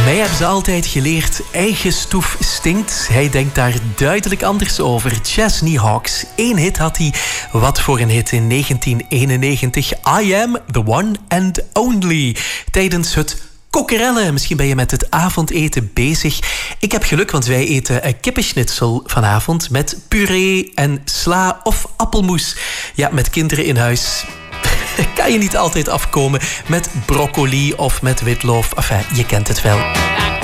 Mij hebben ze altijd geleerd, eigen stoef stinkt. Hij denkt daar duidelijk anders over. Chesney Hawkes, 1 hit had hij. Wat voor een hit in 1991. I Am The One and Only. Tijdens het kokkerellen. Misschien ben je met het avondeten bezig. Ik heb geluk, want wij eten een kippenschnitzel vanavond met puree en sla of appelmoes. Ja, met kinderen in huis kan je niet altijd afkomen met broccoli of met witloof. Enfin, je kent het wel.